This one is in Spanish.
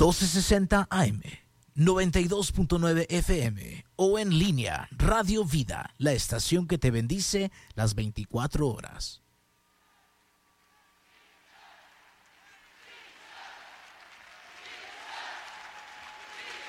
1260 AM, 92.9 FM o en línea Radio Vida, la estación que te bendice las 24 horas.